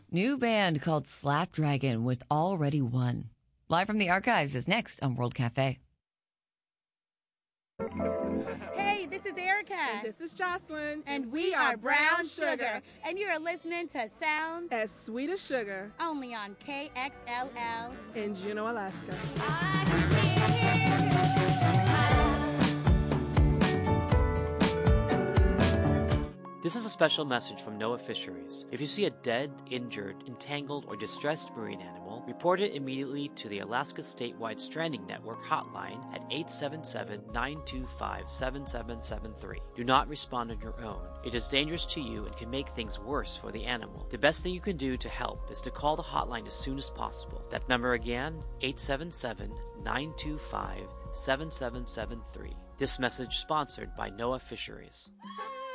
New band called Slapdragon with Already Won. Live from the archives is next on World Cafe. Hey, this is Erica. And this is Jocelyn. And we are Brown Sugar. And you are listening to Sounds as Sweet as Sugar. Only on KXLL. In Juneau, Alaska. This is a special message from NOAA Fisheries. If you see a dead, injured, entangled, or distressed marine animal, report it immediately to the Alaska Statewide Stranding Network hotline at 877-925-7773. Do not respond on your own. It is dangerous to you and can make things worse for the animal. The best thing you can do to help is to call the hotline as soon as possible. That number again, 877-925-7773. This message sponsored by NOAA Fisheries.